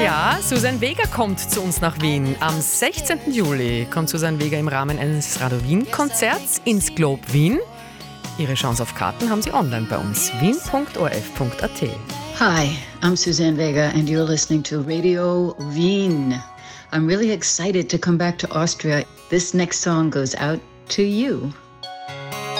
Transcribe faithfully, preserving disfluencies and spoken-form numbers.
Ja, Suzanne Vega kommt zu uns nach Wien. Am sechzehnten Juli kommt Suzanne Vega im Rahmen eines Radio Wien-Konzerts ins Globe Wien. Ihre Chance auf Karten haben Sie online bei uns, wien punkt o r f punkt a t. Hi, I'm Suzanne Vega and you're listening to Radio Wien. I'm really excited to come back to Austria. This next song goes out to you.